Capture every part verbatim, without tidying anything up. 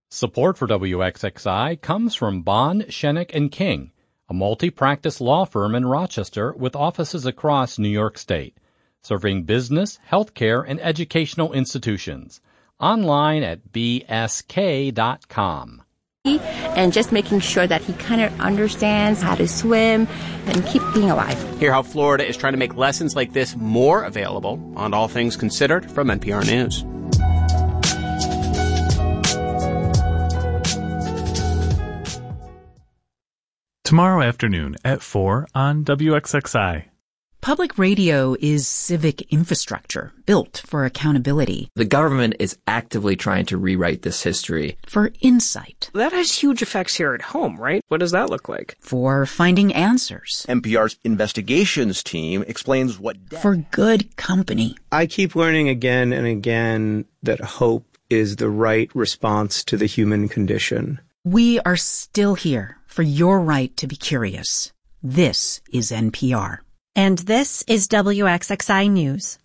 Support for W X X I comes from Bond, Shenick and King, a multi-practice law firm in Rochester with offices across New York State, serving business, healthcare, and educational institutions. Online at b s k dot com. And just making sure that he kind of understands how to swim and keep being alive. Hear how Florida is trying to make lessons like this more available on All Things Considered from N P R News. Tomorrow afternoon at four on W X X I. Public radio is civic infrastructure built for accountability. The government is actively trying to rewrite this history. For insight. That has huge effects here at home, right? What does that look like? For finding answers. N P R's investigations team explains what... For good company. I keep learning again and again that hope is the right response to the human condition. We are still here for your right to be curious. This is N P R. And this is W X X I News.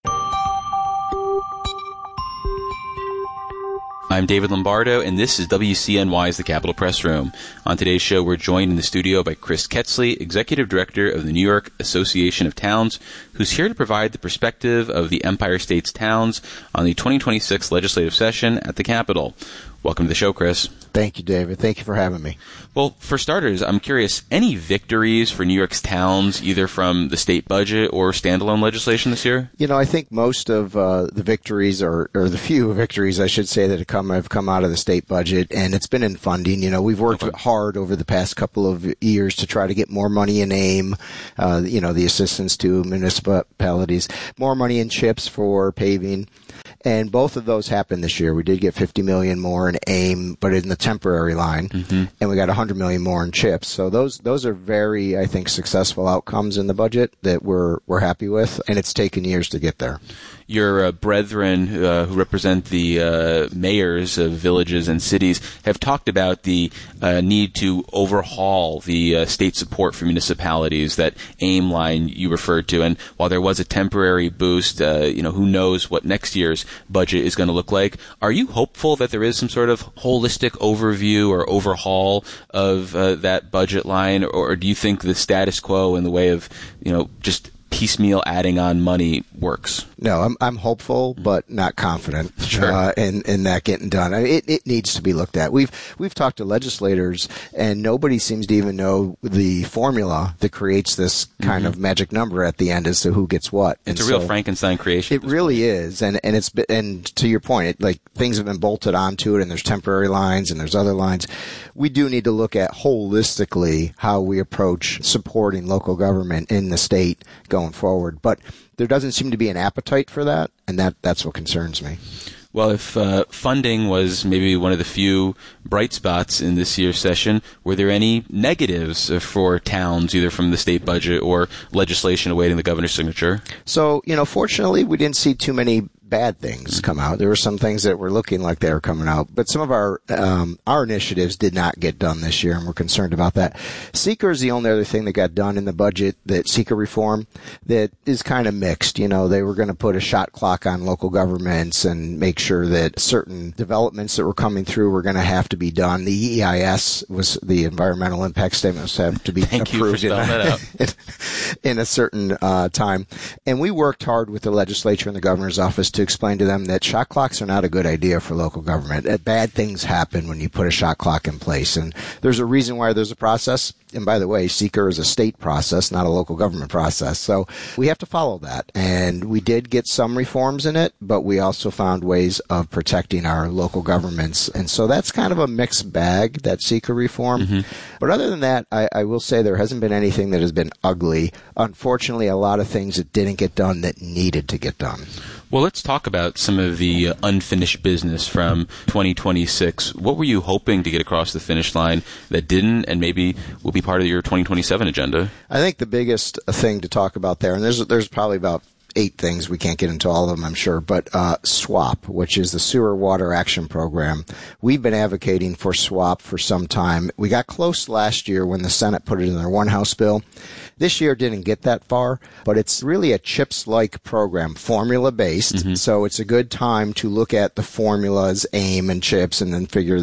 I'm David Lombardo, and this is W C N Y's The Capitol Press Room. On today's show, we're joined in the studio by Chris Ketzley, Executive Director of the New York Association of Towns, who's here to provide the perspective of the Empire State's towns on the twenty twenty-six legislative session at the Capitol. Welcome to the show, Chris. Thank you, David. Thank you for having me. Well, for starters, I'm curious, any victories for New York's towns, either from the state budget or standalone legislation this year? You know, I think most of uh, the victories, or, or the few victories, I should say, that have come, have come out of the state budget, and it's been in funding. You know, we've worked okay. hard over the past couple of years to try to get more money in AIM, uh, you know, the assistance to municipalities, more money in CHIPS for paving. And both of those happened this year. We did get fifty million dollars more in AIM, but in the temporary line, mm-hmm. and we got one hundred million dollars more in CHIPS. So those those are very, I think, successful outcomes in the budget that we're we're happy with, and it's taken years to get there. Your uh, brethren uh, who represent the uh, mayors of villages and cities have talked about the uh, need to overhaul the uh, state support for municipalities, that AIM line you referred to. And while there was a temporary boost, uh, you know, who knows what next year's budget is going to look like. Are you hopeful that there is some sort of holistic overview or overhaul of uh, that budget line, or do you think the status quo in the way of, you know, just piecemeal adding on money works? No, I'm I'm hopeful, but not confident sure. uh, in in that getting done. I mean, it it needs to be looked at. We've we've talked to legislators, and nobody seems to even know the formula that creates this kind mm-hmm. of magic number at the end as to who gets what. It's and a real so Frankenstein creation. It really point. is, and and it's and to your point, it, like things have been bolted onto it, and there's temporary lines and there's other lines. We do need to look at holistically how we approach supporting local government in the state going forward, but there doesn't seem to be an appetite for that, and that, that's what concerns me. Well, if uh, funding was maybe one of the few bright spots in this year's session, were there any negatives for towns, either from the state budget or legislation awaiting the governor's signature? So, you know, fortunately, we didn't see too many bad things come out. There were some things that were looking like they were coming out, but some of our um, our initiatives did not get done this year, and we're concerned about that. Seeker is the only other thing that got done in the budget, that Seeker reform, that is kind of mixed. You know, they were going to put a shot clock on local governments and make sure that certain developments that were coming through were going to have to be done. The E I S was the environmental impact statements have to be Thank approved you for in, spelling a, that out. in a certain uh, time. And we worked hard with the legislature and the governor's office to explain to them that shot clocks are not a good idea for local government. That bad things happen when you put a shot clock in place. And there's a reason why there's a process. And by the way, Seeker is a state process, not a local government process. So we have to follow that. And we did get some reforms in it, but we also found ways of protecting our local governments. And so that's kind of a mixed bag, that Seeker reform. Mm-hmm. But other than that, I, I will say there hasn't been anything that has been ugly. Unfortunately, a lot of things that didn't get done that needed to get done. Well, let's talk about some of the uh, unfinished business from twenty twenty-six. What were you hoping to get across the finish line that didn't, and maybe will be part of your twenty twenty-seven agenda? I think the biggest thing to talk about there, and there's there's probably about eight things. We can't get into all of them, I'm sure. But uh, SWAP, which is the Sewer Water Action Program. We've been advocating for SWAP for some time. We got close last year when the Senate put it in their one House bill. This year didn't get that far, but it's really a CHIPS-like program, formula-based. Mm-hmm. So it's a good time to look at the formulas, AIM and CHIPS, and then figure